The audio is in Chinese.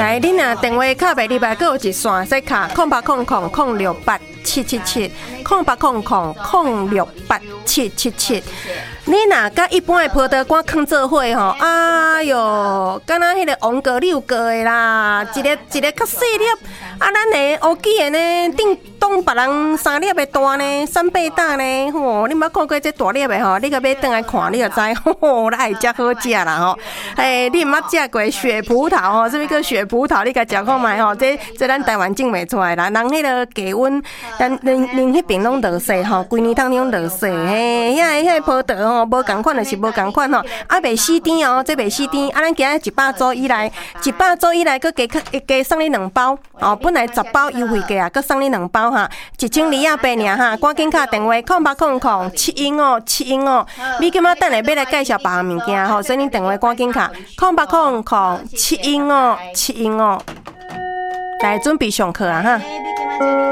来，恁若电话卡袂入来，阁有一线再卡0800-068-777，0800-068-777。你若甲一般的葡萄干放做伙吼，哎哟，敢若迄个王哥六哥的啦，一个较细粒，啊，咱的乌鸡的呢，当别人3粒的大呢，3倍大呢，吼，你捌看过这大粒的吼，你甲要转来看，你就知，吼，咱爱食好食啦吼。你毋捌食过雪葡萄吼，什么叫雪葡萄？你甲食看觅吼，这咱台湾种袂出来啦，人迄个低温，咱迄边拢落雪吼，规年通拢落雪，嘿，遐葡萄吼，无共款就是无共款吼，啊袂死甜哦，这袂死甜，啊咱今日100组以来，100组以来，佮加送你2包哦，本来10包优惠价啊，佮送你2包哈，1228尔哈，赶紧打电话0800-715-715，你今仔等下要来介绍别项物件吼，所以你电话赶紧打0800-715-715，来准备上课啊哈。